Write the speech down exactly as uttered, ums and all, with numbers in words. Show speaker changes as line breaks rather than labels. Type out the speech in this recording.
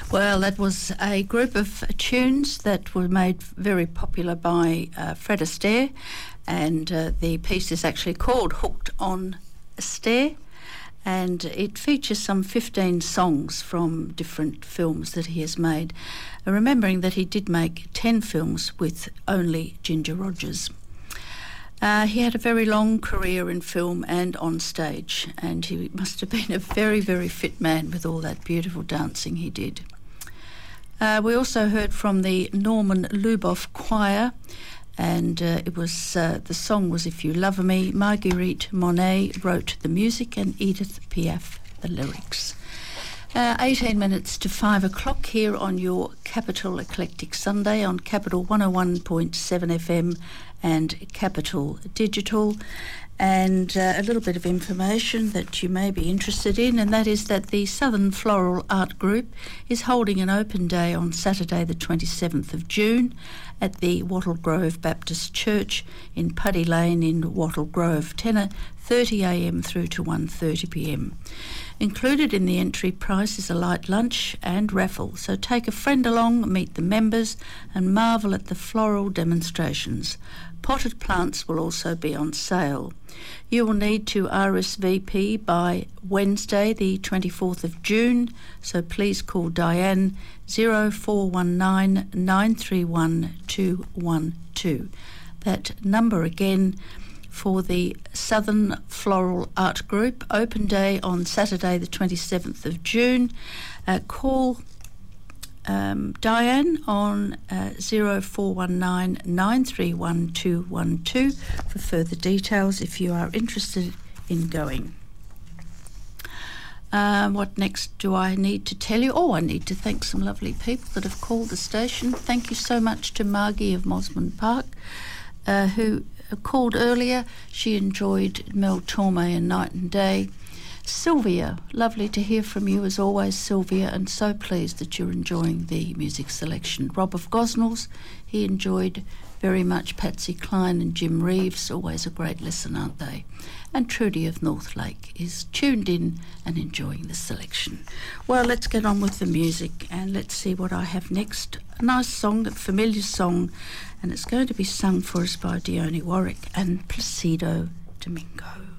Well, that was a group of tunes that were made very popular by uh, Fred Astaire, and uh, the piece is actually called Hooked on Astaire, and it features some fifteen songs from different films that he has made, uh, remembering that he did make ten films with only Ginger Rogers. Uh, he had a very long career in film and on stage, and he must have been a very, very fit man with all that beautiful dancing he did. Uh, we also heard from the Norman Luboff Choir, and uh, it was uh, the song was If You Love Me. Marguerite Monet wrote the music and Edith Piaf the lyrics. Uh, eighteen minutes to five o'clock here on your Capital Eclectic Sunday on Capital one oh one point seven F M and Capital Digital. And uh, a little bit of information that you may be interested in, and that is that the Southern Floral Art Group is holding an open day on Saturday the twenty-seventh of June at the Wattle Grove Baptist Church in Puddy Lane in Wattle Grove, ten thirty a m through to one thirty p m. Included in the entry price is a light lunch and raffle, so take a friend along, meet the members and marvel at the floral demonstrations. Potted plants will also be on sale. You will need to R S V P by Wednesday the twenty-fourth of June, so please call Diane zero four one nine, nine three one, two one two. That number again for the Southern Floral Art Group, open day on Saturday the twenty-seventh of June. Uh, call Um, Diane on uh, zero four one nine, nine three one, two one two for further details if you are interested in going. Um, what next do I need to tell you? Oh, I need to thank some lovely people that have called the station. Thank you so much to Margie of Mosman Park, uh, who called earlier. She enjoyed Mel Torme and Night and Day. Sylvia, lovely to hear from you as always, Sylvia, and so pleased that you're enjoying the music selection. Rob of Gosnells, he enjoyed very much Patsy Cline and Jim Reeves, always a great listen, aren't they? And Trudy of Northlake is tuned in and enjoying the selection. Well, let's get on with the music and let's see what I have next. A nice song, a familiar song, and it's going to be sung for us by Dione Warwick and Placido Domingo.